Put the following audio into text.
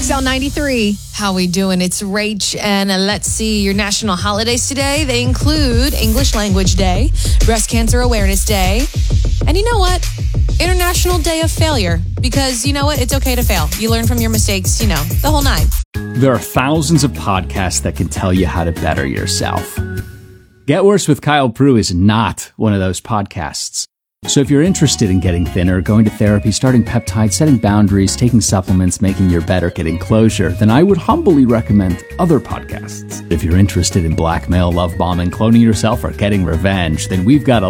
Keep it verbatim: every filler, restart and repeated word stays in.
X L ninety-three. How we doing? It's Rach, and uh, let's see your national holidays today. They include English Language Day, Breast Cancer Awareness Day, and you know what? International Day of Failure. Because you know what? It's okay to fail. You learn from your mistakes, you know, the whole nine. There are thousands of podcasts that can tell you how to better yourself. Get Worse with Kyle Prue is not one of those podcasts. So if you're interested in getting thinner, going to therapy, starting peptides, setting boundaries, taking supplements, making your bed, or getting closure, then I would humbly recommend other podcasts. If you're interested in blackmail, love bombing, cloning yourself, or getting revenge, then we've got a